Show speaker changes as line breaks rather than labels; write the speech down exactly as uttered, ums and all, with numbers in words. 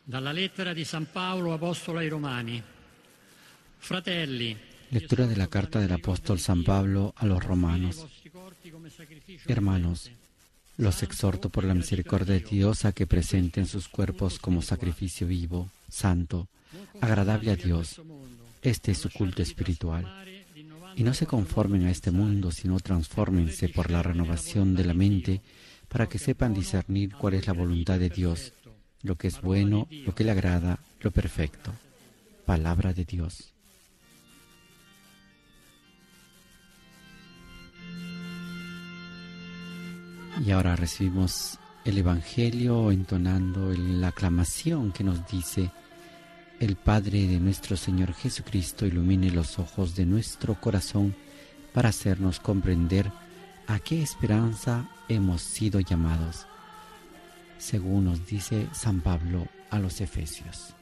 Dalla lettera di San Paolo apostolo ai Romani. Fratelli,
lectura de la carta del apóstol San Pablo a los romanos. Hermanos, los exhorto por la misericordia de Dios a que presenten sus cuerpos como sacrificio vivo, santo, agradable a Dios. Este es su culto espiritual. Y no se conformen a este mundo, sino transfórmense por la renovación de la mente para que sepan discernir cuál es la voluntad de Dios, lo que es bueno, lo que le agrada, lo perfecto. Palabra de Dios. Y ahora recibimos el Evangelio entonando la aclamación que nos dice: el Padre de nuestro Señor Jesucristo ilumine los ojos de nuestro corazón para hacernos comprender a qué esperanza hemos sido llamados, según nos dice San Pablo a los Efesios.